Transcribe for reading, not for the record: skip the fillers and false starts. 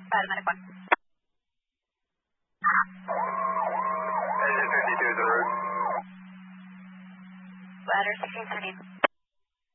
Paramedic 1. Engine 52 to the route. Ladder 1613.